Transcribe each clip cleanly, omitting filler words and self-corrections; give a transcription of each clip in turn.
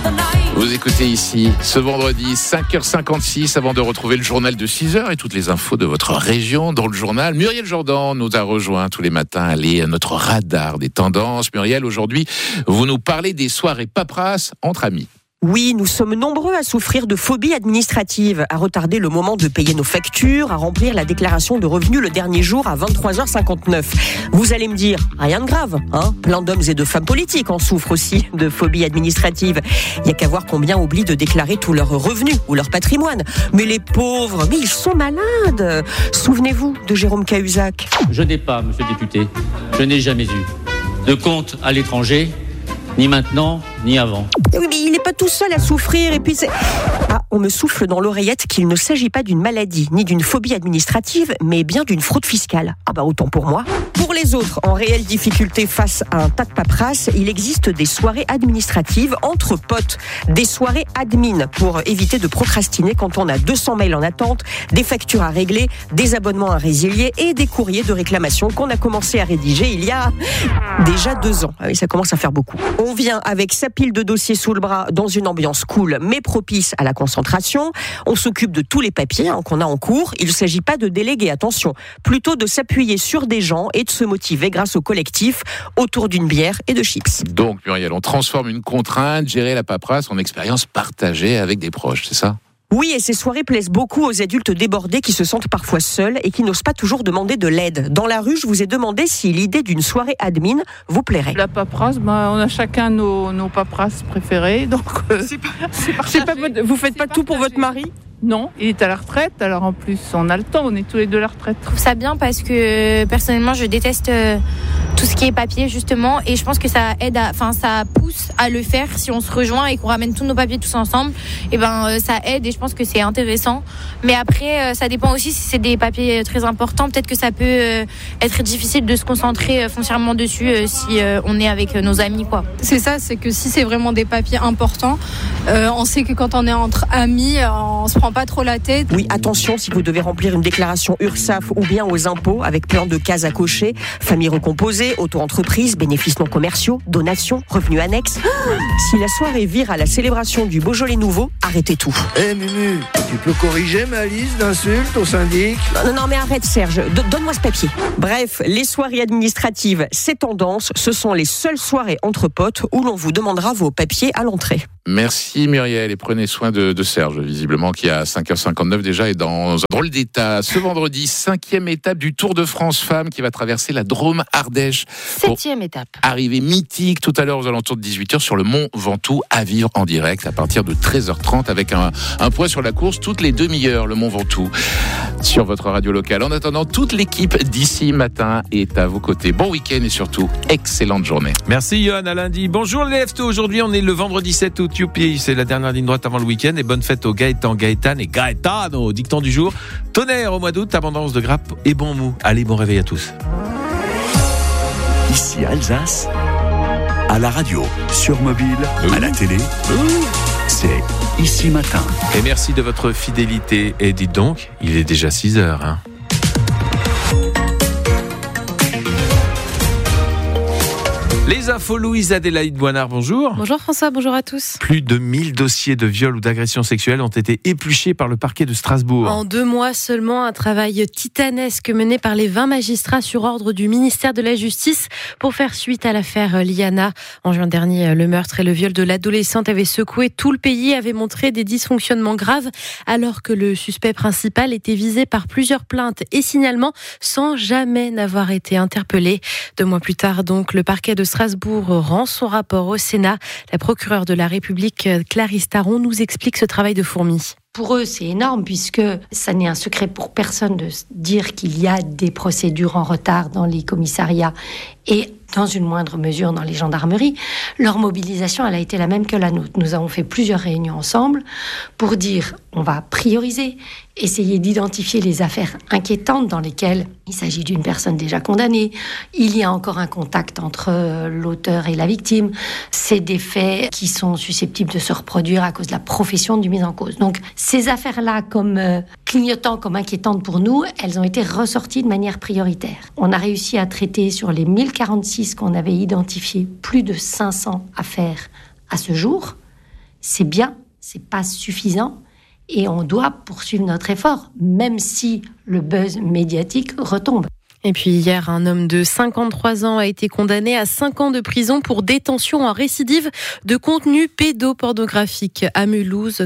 Vous écoutez ici ce vendredi 5h56 avant de retrouver le journal de 6h et toutes les infos de votre région dans le journal. Muriel Jourdan nous a rejoint tous les matins. Elle est notre radar des tendances. Muriel, aujourd'hui, vous nous parlez des soirées paperasses entre amis. Oui, nous sommes nombreux à souffrir de phobie administrative, à retarder le moment de payer nos factures, à remplir la déclaration de revenus le dernier jour à 23h59. Vous allez me dire, rien de grave, hein ? Plein d'hommes et de femmes politiques en souffrent aussi de phobie administrative. Il n'y a qu'à voir combien oublient de déclarer tous leurs revenus ou leur patrimoine. Mais les pauvres, mais ils sont malades. Souvenez-vous de Jérôme Cahuzac. Je n'ai pas, monsieur le député, je n'ai jamais eu de compte à l'étranger, ni maintenant, ni avant. Oui, mais il n'est pas tout seul à souffrir. Et puis c'est... Ah, on me souffle dans l'oreillette qu'il ne s'agit pas d'une maladie, ni d'une phobie administrative, mais bien d'une fraude fiscale. Ah bah autant pour moi. Pour les autres, en réelle difficulté face à un tas de paperasses, il existe des soirées administratives entre potes. Des soirées admin pour éviter de procrastiner quand on a 200 mails en attente, des factures à régler, des abonnements à résilier et des courriers de réclamation qu'on a commencé à rédiger il y a déjà 2 ans. Ah oui, ça commence à faire beaucoup. On vient avec sa pile de dossiers sous le bras dans une ambiance cool mais propice à la concentration. On s'occupe de tous les papiers qu'on a en cours. Il ne s'agit pas de déléguer, attention, plutôt de s'appuyer sur des gens et de se motiver grâce au collectif autour d'une bière et de chips. Donc Muriel, on transforme une contrainte, gérer la paperasse en expérience partagée avec des proches, c'est ça ? Oui, et ces soirées plaisent beaucoup aux adultes débordés qui se sentent parfois seuls et qui n'osent pas toujours demander de l'aide. Dans la rue, je vous ai demandé si l'idée d'une soirée admin vous plairait. La paperasse, on a chacun nos paperasses préférées. Donc, vous faites pas tout pour votre mari ? Non, il est à la retraite, alors en plus on a le temps, on est tous les deux à la retraite. Je trouve ça bien parce que personnellement je déteste tout ce qui est papier justement et je pense que ça aide, ça pousse à le faire si on se rejoint et qu'on ramène tous nos papiers tous ensemble. Et ça aide et je pense que c'est intéressant. Mais après ça dépend aussi si c'est des papiers très importants, peut-être que ça peut être difficile de se concentrer foncièrement dessus si on est avec nos amis quoi. C'est ça, c'est que si c'est vraiment des papiers importants, on sait que quand on est entre amis, on se prend pas trop la tête. Oui, attention, si vous devez remplir une déclaration URSSAF ou bien aux impôts avec plein de cases à cocher, famille recomposée, auto-entreprise, bénéfices non commerciaux, donations, revenus annexes. Si la soirée vire à la célébration du Beaujolais nouveau, arrêtez tout. Mumu, tu peux corriger ma liste d'insultes au syndic ? Non, mais arrête Serge, donne-moi ce papier. Bref, les soirées administratives, c'est tendance, ce sont les seules soirées entre potes où l'on vous demandera vos papiers à l'entrée. Merci Muriel et prenez soin de Serge, visiblement qui à 5h59 déjà est dans un drôle d'état. Ce vendredi, 5e étape du Tour de France Femmes qui va traverser la Drôme-Ardèche. 7e étape. Arrivée mythique tout à l'heure aux alentours de 18h sur le Mont Ventoux à vivre en direct à partir de 13h30 avec un point sur la course toutes les demi-heures, le Mont Ventoux sur votre radio locale. En attendant, toute l'équipe d'ici matin est à vos côtés. Bon week-end et surtout, excellente journée. Merci Johan, à lundi. Bonjour les Leftos, aujourd'hui on est le vendredi 7 août. Youpi, c'est la dernière ligne droite avant le week-end et bonne fête aux Gaëtan, Gaëtane et Gaëtano. Dicton du jour, tonnerre au mois d'août, abondance de grappes et bon mou. Allez, bon réveil à tous. Ici Alsace, à la radio, sur mobile, à la télé, c'est Ici Matin. Et merci de votre fidélité. Et dites donc, il est déjà 6h. Les infos, Louise Adélaïde Boinard, bonjour. Bonjour François, bonjour à tous. Plus de 1000 dossiers de viol ou d'agression sexuelle ont été épluchés par le parquet de Strasbourg. En 2 mois seulement, un travail titanesque mené par les 20 magistrats sur ordre du ministère de la Justice pour faire suite à l'affaire Liana. En juin dernier, le meurtre et le viol de l'adolescente avaient secoué tout le pays, avaient montré des dysfonctionnements graves, alors que le suspect principal était visé par plusieurs plaintes et signalements sans jamais n'avoir été interpellé. 2 mois plus tard, donc, le parquet de Strasbourg rend son rapport au Sénat. La procureure de la République, Clarisse Taron, nous explique ce travail de fourmi. Pour eux, c'est énorme puisque ça n'est un secret pour personne de dire qu'il y a des procédures en retard dans les commissariats et dans une moindre mesure dans les gendarmeries. Leur mobilisation, elle a été la même que la nôtre. Nous avons fait plusieurs réunions ensemble pour dire on va prioriser, essayer d'identifier les affaires inquiétantes dans lesquelles il s'agit d'une personne déjà condamnée. Il y a encore un contact entre l'auteur et la victime. C'est des faits qui sont susceptibles de se reproduire à cause de la profession du mis en cause. Donc ces affaires-là, comme clignotant, comme inquiétantes pour nous, elles ont été ressorties de manière prioritaire. On a réussi à traiter sur les 1046 qu'on avait identifiées plus de 500 affaires à ce jour. C'est bien, c'est pas suffisant. Et on doit poursuivre notre effort, même si le buzz médiatique retombe. Et puis hier, un homme de 53 ans a été condamné à 5 ans de prison pour détention en récidive de contenu pédopornographique à Mulhouse.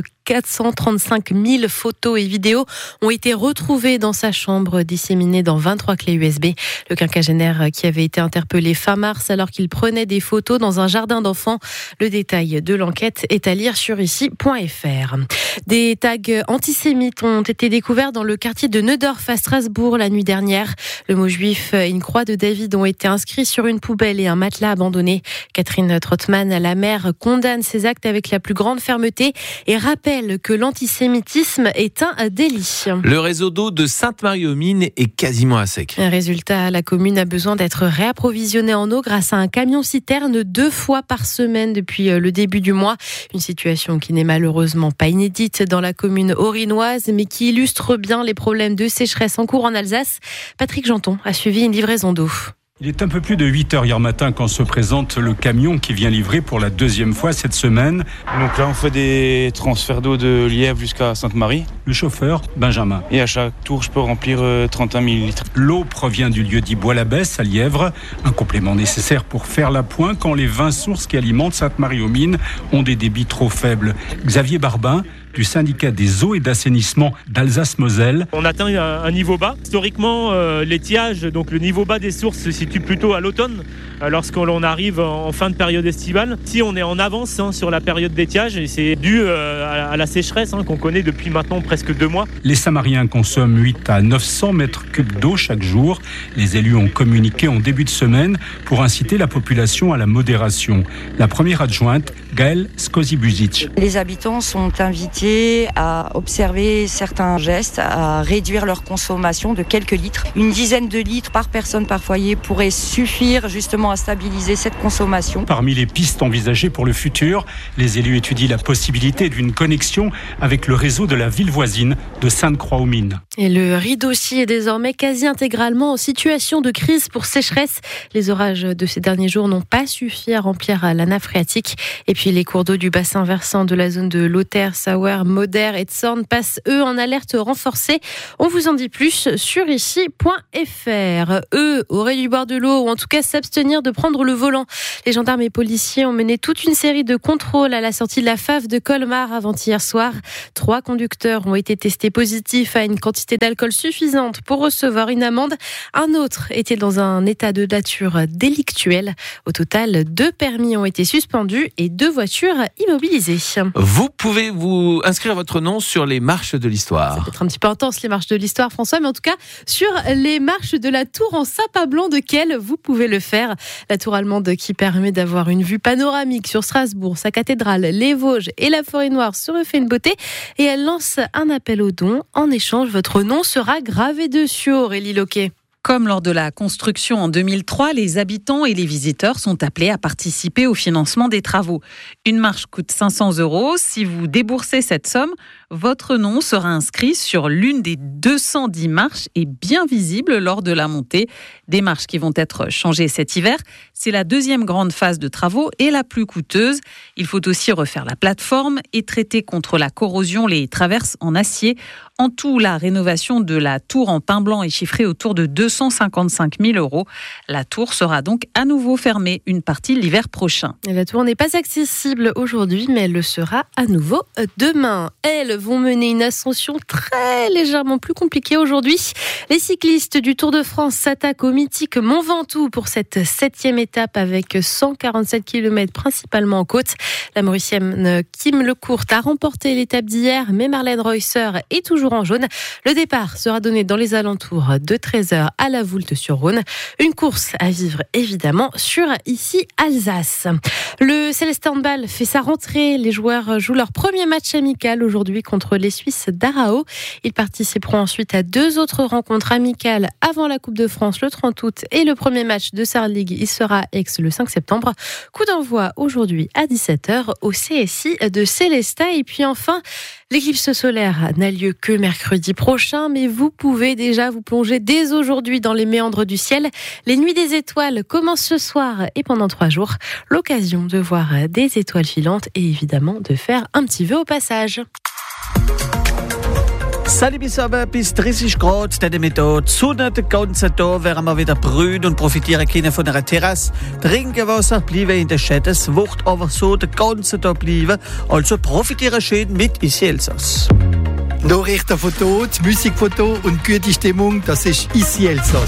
435 000 photos et vidéos ont été retrouvées dans sa chambre, disséminées dans 23 clés USB. Le quinquagénaire qui avait été interpellé fin mars alors qu'il prenait des photos dans un jardin d'enfants. Le détail de l'enquête est à lire sur ici.fr. Des tags antisémites ont été découverts dans le quartier de Neudorf à Strasbourg la nuit dernière. Le mot juif et une croix de David ont été inscrits sur une poubelle et un matelas abandonné. Catherine Trottmann, la maire, condamne ces actes avec la plus grande fermeté et rappelle que l'antisémitisme est un délit. Le réseau d'eau de Sainte-Marie-aux-Mines est quasiment à sec. Résultat, la commune a besoin d'être réapprovisionnée en eau grâce à un camion-citerne 2 fois par semaine depuis le début du mois. Une situation qui n'est malheureusement pas inédite dans la commune orinoise, mais qui illustre bien les problèmes de sécheresse en cours en Alsace. Patrick Janton a suivi une livraison d'eau. Il est un peu plus de 8h hier matin quand se présente le camion qui vient livrer pour la 2e fois cette semaine. Donc là, on fait des transferts d'eau de Lièvre jusqu'à Sainte-Marie. Le chauffeur, Benjamin. Et à chaque tour, je peux remplir 31 000 litres. L'eau provient du lieu-dit Bois-la-Besse à Lièvre. Un complément nécessaire pour faire la pointe quand les 20 sources qui alimentent Sainte-Marie-aux-Mines ont des débits trop faibles. Xavier Barbin, du syndicat des eaux et d'assainissement d'Alsace-Moselle. On atteint un niveau bas. Historiquement, l'étiage, donc le niveau bas des sources se situe plutôt à l'automne, lorsqu'on arrive en fin de période estivale. Si on est en avance sur la période d'étiage, et c'est dû à la sécheresse qu'on connaît depuis maintenant presque 2 mois. Les Samariens consomment 8 à 900 mètres cubes d'eau chaque jour. Les élus ont communiqué en début de semaine pour inciter la population à la modération. La première adjointe, Gaëlle Skozibuzic. Les habitants sont invités à observer certains gestes, à réduire leur consommation de quelques litres. Une dizaine de litres par personne par foyer pourrait suffire justement à stabiliser cette consommation. Parmi les pistes envisagées pour le futur, les élus étudient la possibilité d'une connexion avec le réseau de la ville voisine de Sainte-Croix-aux-Mines. Et le Rideaucy est désormais quasi intégralement en situation de crise pour sécheresse. Les orages de ces derniers jours n'ont pas suffi à remplir la nappe phréatique. Et puis les cours d'eau du bassin versant de la zone de Lothaire, Sauer, Moder et Zorn passent eux en alerte renforcée. On vous en dit plus sur ici.fr. Eux auraient dû boire de l'eau ou en tout cas s'abstenir de prendre le volant. Les gendarmes et policiers ont mené toute une série de contrôles à la sortie de la FAV de Colmar avant-hier soir. 3 conducteurs ont été testés positifs à une quantité d'alcool suffisante pour recevoir une amende. Un autre était dans un état de nature délictuelle. Au total, 2 permis ont été suspendus et 2 voitures immobilisées. Vous pouvez vous inscrire votre nom sur les marches de l'histoire. Ça peut être un petit peu intense les marches de l'histoire, François, mais en tout cas sur les marches de la tour en sapin blanc de Kehl, vous pouvez le faire. La tour allemande qui permet d'avoir une vue panoramique sur Strasbourg, sa cathédrale, les Vosges et la Forêt Noire se refait une beauté et elle lance un appel aux dons. En échange, votre nom sera gravé dessus, Aurélie Loquet. Comme lors de la construction en 2003, les habitants et les visiteurs sont appelés à participer au financement des travaux. Une marche coûte 500 €. Si vous déboursez cette somme, votre nom sera inscrit sur l'une des 210 marches et bien visible lors de la montée. Des marches qui vont être changées cet hiver. C'est la 2e grande phase de travaux et la plus coûteuse. Il faut aussi refaire la plateforme et traiter contre la corrosion les traverses en acier. En tout, la rénovation de la tour en pin blanc est chiffrée autour de 255 000 €. La tour sera donc à nouveau fermée une partie l'hiver prochain. Et la tour n'est pas accessible aujourd'hui, mais elle le sera à nouveau demain. Elles vont mener une ascension très légèrement plus compliquée aujourd'hui. Les cyclistes du Tour de France s'attaquent au mythique Mont Ventoux pour cette 7e étape avec 147 km principalement en côte. La Mauricienne Kim Lecourt a remporté l'étape d'hier, mais Marlène Reusser est toujours en jaune. Le départ sera donné dans les alentours de 13h à la Voulte-sur-Rhône. Une course à vivre évidemment sur ici Alsace. Le Célestin Handball fait sa rentrée. Les joueurs jouent leur premier match amical aujourd'hui contre les Suisses d'Arao. Ils participeront ensuite à 2 autres rencontres amicales avant la Coupe de France le 30 août et le premier match de Star League. Il sera à Aix le 5 septembre. Coup d'envoi aujourd'hui à 17h au CSI de Célestat. Et puis enfin, l'éclipse solaire n'a lieu que mercredi prochain, mais vous pouvez déjà vous plonger dès aujourd'hui dans les méandres du ciel. Les nuits des étoiles commencent ce soir et pendant 3 jours, l'occasion de voir des étoiles filantes et évidemment de faire un petit vœu au passage. Salut bis 30 Grad, der Methode. Sonne den ganzen Tag, werden wir wieder brühen und profitieren können von einer Terrasse. Trinken Wasser, bleiben in der Stadt. Es wird aber so den ganzen Tag bleiben. Also profitieren schön mit Ici Elsass. Nachrichten von dort, Musikfoto und gute Stimmung, das ist Ici Elsass.